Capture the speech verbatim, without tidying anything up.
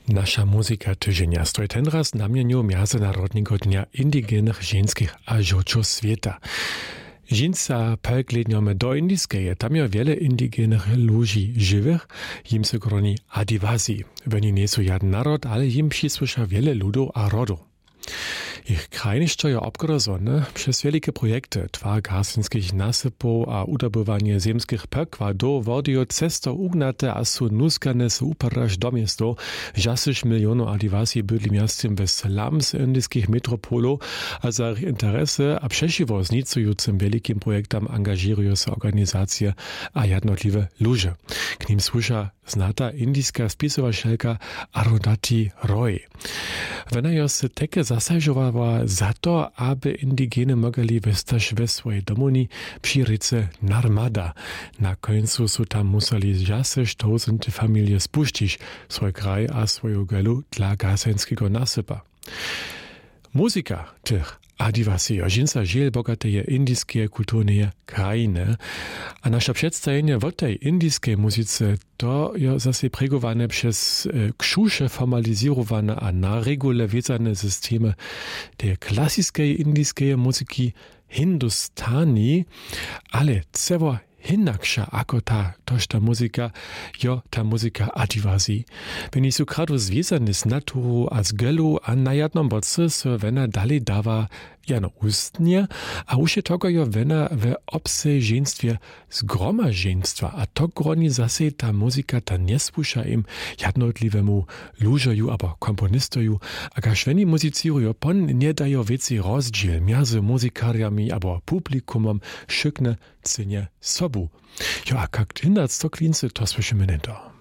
Nasza muzyka tydzienia stoi ten raz na mieniu Międzynarodnego Dnia Indygenych Ženskich a Žočov Sveta. Žinca pelkledniome do Indijskeje, tam je wiele indygenych ludzi żywych, jim se groni Adivasi. Oni nie są jeden naród, ale jim przysłysza wiele ludów a rodów. Ich krajniszczo je obgrozone przez wielkie projekty, twa garsinskich nasypów a udobywanie ziemskich pekwa do wody cesto ugnate a su nuskane su uparaż do miasto, žasiš milionów Adivasi bydli miastem bez slums indyjskich metropolów, a za ich interesy a przeciwo znicującym wielkim projektom angażują się organizacje a jednotliwe ludzie. K nim słysza znata indyjska spisowacielka Arundhati Roy. Ona jo se teke zasažovala za to, aby indigeny mogli wystać we swojej domuni przy rice Narmada. Na końcu su tam museli žasiš tausende familie spuścić swój kraj a swoją gelu dla gasenskiego nasypa. Muzyka tych Adivasi Žinca žiel bogateje indijskie kulturne krajiny, a nasze przedstawienie w tej indijskiej muzyce to je zase pregowane przez kšuše formalizowane a naregule wiązane systemy tej klasycznej indijskiej muzyki Hindustani, ale ceło hinnaksza ako ta, toż ta muzyka, jo ta muzyka Adivasi. Wenn ich so kradu związany z naturu a z gelu, a na jednom boce so wena dalej dawa jano ustnie, a uše togo jo wena w obseženstwie zgromaženstwa, a to groni zase ta muzyka ta niespuša im jednotlivemu lužoju abo komponistoju, a kaž veni muzicirujo, pon nie dajo veci rozdziel między muzikariami abo publikumom šykne cenie sobu. Jo, a kak hindac to klince, to słyszymy nie to.